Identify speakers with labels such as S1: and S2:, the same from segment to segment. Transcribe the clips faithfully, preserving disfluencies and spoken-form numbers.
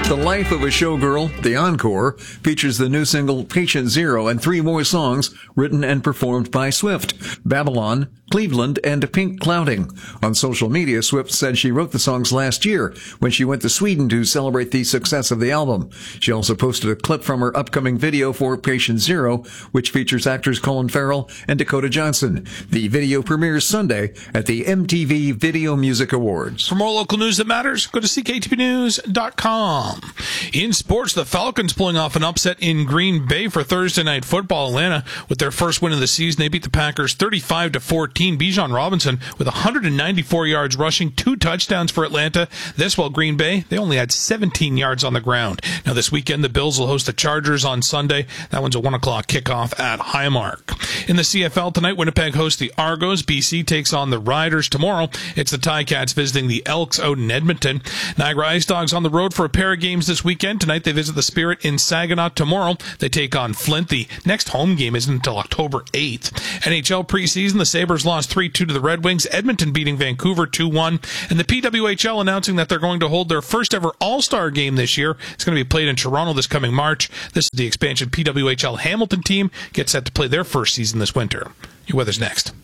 S1: The Life of a Showgirl, the encore, features the new single Patient Zero and three more songs written and performed by Swift, Babylon, Cleveland, and Pink Clouding. On social media, Swift said she wrote the songs last year when she went to Sweden to celebrate the success of the album. She also posted a clip from her upcoming video for Patient Zero, which features actors Colin Farrell and Dakota Johnson. The video premieres Sunday at the M T V Video Music Awards.
S2: For more local news that matters, go to C K T V news dot com. In sports, the Falcons pulling off an upset in Green Bay for Thursday Night Football. Atlanta, with their first win of the season, they beat the Packers thirty-five to fourteen. Bijan Robinson with one hundred ninety-four yards rushing, two touchdowns for Atlanta. This while Green Bay, they only had seventeen yards on the ground. Now this weekend, the Bills will host the Chargers on Sunday. That one's a one o'clock kickoff at Highmark. In the C F L tonight, Winnipeg hosts the Argos. B C takes on the Riders. Tomorrow, it's the Ticats visiting the Elks out in Edmonton. Niagara Ice Dogs on the road for a pair of games this weekend. Tonight, they visit the Spirit in Saginaw. Tomorrow, they take on Flint. The next home game isn't until October eighth. N H L preseason, the Sabres lost three two to the Red Wings. Edmonton beating Vancouver two one. And the P W H L announcing that they're going to hold their first ever All-Star game this year. It's going to be played in Toronto this coming March. This is the expansion P W H L Hamilton team gets set to play their first season this winter. Your weather's next.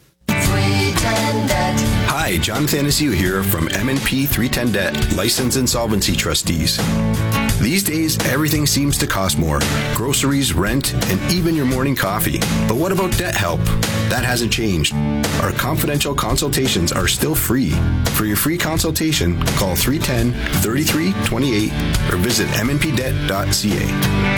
S3: Hi, Jonathan Anaziu here from M and P three ten Debt, License Insolvency Trustees. These days, everything seems to cost more. Groceries, rent, and even your morning coffee. But what about debt help? That hasn't changed. Our confidential consultations are still free. For your free consultation, call three one zero, three three two eight or visit m n p debt dot c a.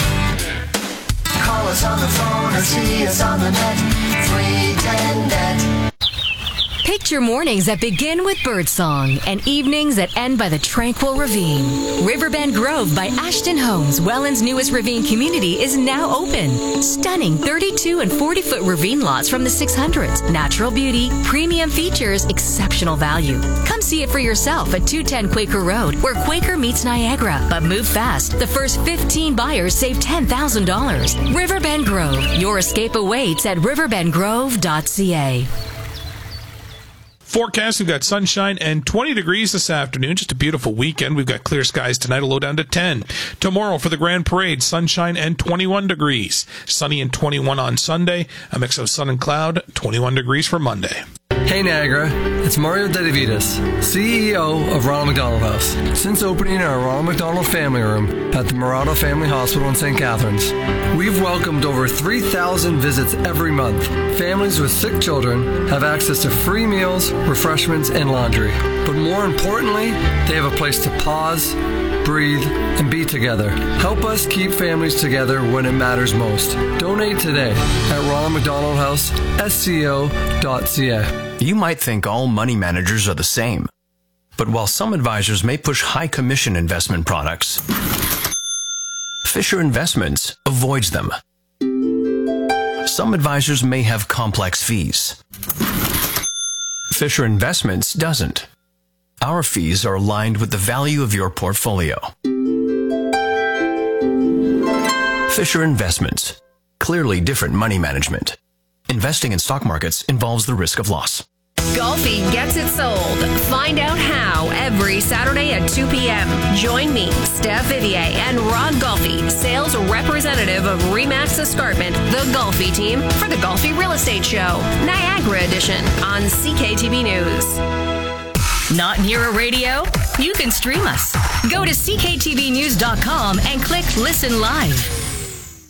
S4: Call us on the phone or see us on the net. three ten Debt.
S5: Picture mornings that begin with birdsong and evenings that end by the tranquil ravine. Riverbend Grove by Ashton Homes, Welland's newest ravine community, is now open. Stunning thirty-two and forty foot ravine lots from the six hundreds. Natural beauty, premium features, exceptional value. Come see it for yourself at two ten Quaker Road, where Quaker meets Niagara. But move fast. The first fifteen buyers save ten thousand dollars. Riverbend Grove. Your escape awaits at riverbend grove dot c a.
S2: Forecast, we've got sunshine and twenty degrees this afternoon. Just a beautiful weekend. We've got clear skies tonight, a low down to ten. Tomorrow for the Grand Parade, sunshine and twenty-one degrees. Sunny and twenty-one on Sunday. A mix of sun and cloud, twenty-one degrees for Monday.
S6: Hey Niagara, it's Mario Dedavidas, C E O of Ronald McDonald House. Since opening our Ronald McDonald Family Room at the Murado Family Hospital in Saint Catharines, we've welcomed over three thousand visits every month. Families with sick children have access to free meals, refreshments, and laundry. But more importantly, they have a place to pause, breathe, and be together. Help us keep families together when it matters most. Donate today at Ronald McDonald House, S C O dot C A.
S7: You might think all money managers are the same. But while some advisors may push high commission investment products, Fisher Investments avoids them. Some advisors may have complex fees. Fisher Investments doesn't. Our fees are aligned with the value of your portfolio. Fisher Investments. Clearly different money management. Investing in stock markets involves the risk of loss.
S8: Golfi gets it sold. Find out how every Saturday at two p.m. Join me, Steph Vivier, and Rod Golfi, sales representative of Remax Escarpment, the Golfi team, for the Golfi Real Estate Show, Niagara Edition, on C K T V News.
S5: Not near a radio? You can stream us. Go to c k t v news dot com and click Listen Live.